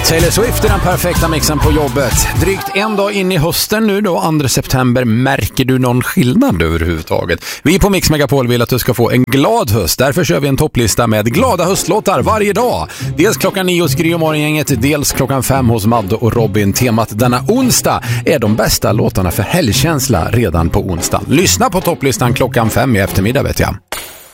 Taylor Swift är den perfekta mixen på jobbet. Drygt en dag in i hösten nu då, 2 september. Märker du någon skillnad överhuvudtaget? Vi på Mix Megapol vill att du ska få en glad höst. Därför kör vi en topplista med glada höstlåtar varje dag. Dels klockan 9 hos Gry och Morgongänget, dels klockan 5 hos Madde och Robin. Temat denna onsdag är de bästa låtarna för helgkänsla redan på onsdag. Lyssna på topplistan klockan 5 i eftermiddag vet jag.